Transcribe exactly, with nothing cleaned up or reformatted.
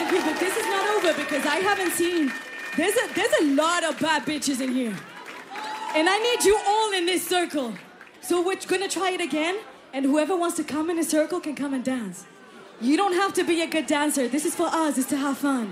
Okay, but this is not over because I haven't seen... There's a, there's a lot of bad bitches in here. And I need you all in this circle. So we're gonna try it again, and whoever wants to come in a circle can come and dance. You don't have to be a good dancer. This is for us, it's to have fun.